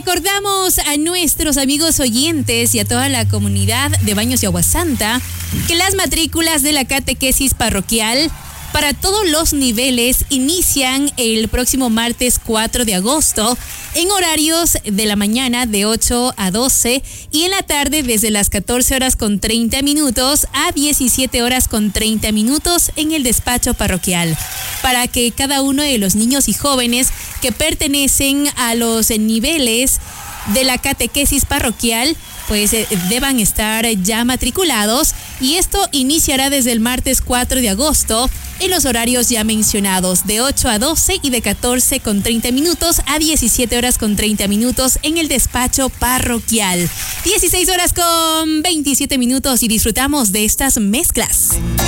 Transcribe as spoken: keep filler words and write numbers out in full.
recordamos a nuestros amigos oyentes y a toda la comunidad de Baños de Agua Santa que las matrículas de la catequesis parroquial para todos los niveles inician el próximo martes cuatro de agosto en horarios de la mañana de ocho a doce y en la tarde desde las catorce horas con treinta minutos a diecisiete horas con treinta minutos en el despacho parroquial, para que cada uno de los niños y jóvenes que pertenecen a los niveles de la catequesis parroquial pues eh, deban estar ya matriculados, y esto iniciará desde el martes cuatro de agosto en los horarios ya mencionados, de ocho a doce y de catorce con treinta minutos a diecisiete horas con treinta minutos en el despacho parroquial. dieciséis horas con veintisiete minutos y disfrutamos de estas mezclas.